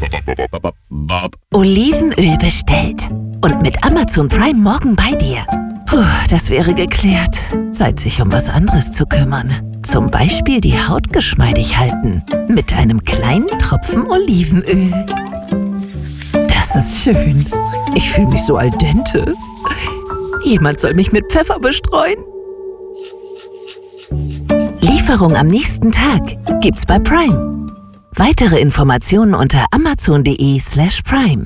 Olivenöl bestellt. Und mit Amazon Prime morgen bei dir. Puh, das wäre geklärt. Zeit, sich um was anderes zu kümmern. Zum Beispiel die Haut geschmeidig halten. Mit einem kleinen Tropfen Olivenöl. Das ist schön. Ich fühle mich so al dente. Jemand soll mich mit Pfeffer bestreuen. Lieferung am nächsten Tag gibt's bei Prime. Weitere Informationen unter amazon.de/prime.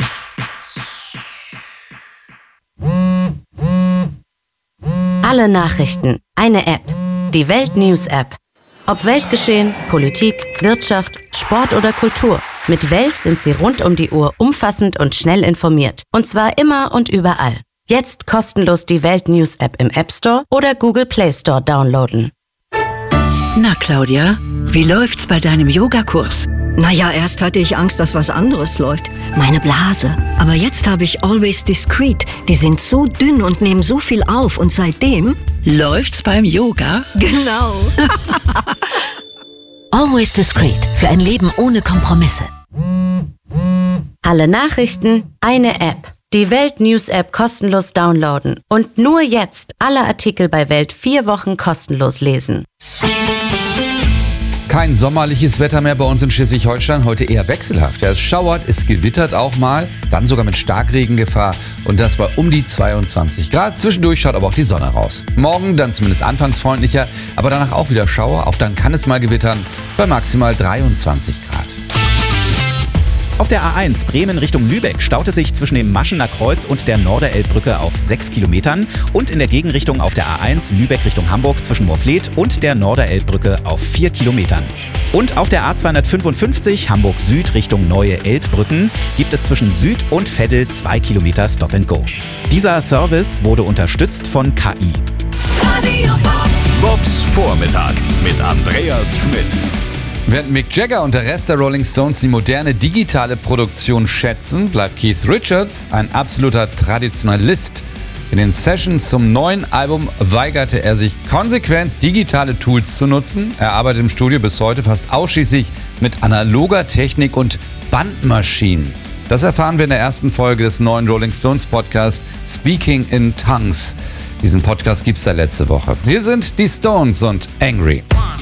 Alle Nachrichten, eine App. Die Welt News App. Ob Weltgeschehen, Politik, Wirtschaft, Sport oder Kultur. Mit Welt sind Sie rund um die Uhr umfassend und schnell informiert. Und zwar immer und überall. Jetzt kostenlos die Welt News App im App Store oder Google Play Store downloaden. Na Claudia, wie läuft's bei deinem Yogakurs? Naja, erst hatte ich Angst, dass was anderes läuft. Meine Blase. Aber jetzt habe ich Always Discreet. Die sind so dünn und nehmen so viel auf. Und seitdem... Läuft's beim Yoga? Genau. Always Discreet. Für ein Leben ohne Kompromisse. Alle Nachrichten, eine App. Die Welt News App kostenlos downloaden. Und nur jetzt alle Artikel bei Welt 4 Wochen kostenlos lesen. Kein sommerliches Wetter mehr bei uns in Schleswig-Holstein, heute eher wechselhaft. Ja, es schauert, es gewittert auch mal, dann sogar mit Starkregengefahr und das bei um die 22 Grad. Zwischendurch schaut aber auch die Sonne raus. Morgen dann zumindest anfangs freundlicher, aber danach auch wieder Schauer. Auch dann kann es mal gewittern bei maximal 23 Grad. Auf der A1 Bremen Richtung Lübeck staut es sich zwischen dem Maschener Kreuz und der Norderelbbrücke auf 6 Kilometern und in der Gegenrichtung auf der A1 Lübeck Richtung Hamburg zwischen Moorfleet und der Norderelbbrücke auf 4 Kilometern. Und auf der A255 Hamburg Süd Richtung Neue Elbbrücken gibt es zwischen Süd und Veddel 2 Kilometer Stop and Go. Dieser Service wurde unterstützt von KI. Bobs Vormittag mit Andreas Schmidt. Während Mick Jagger und der Rest der Rolling Stones die moderne digitale Produktion schätzen, bleibt Keith Richards ein absoluter Traditionalist. In den Sessions zum neuen Album weigerte er sich konsequent, digitale Tools zu nutzen. Er arbeitet im Studio bis heute fast ausschließlich mit analoger Technik und Bandmaschinen. Das erfahren wir in der ersten Folge des neuen Rolling Stones Podcasts Speaking in Tongues. Diesen Podcast gibt's da letzte Woche. Hier sind die Stones und Angry.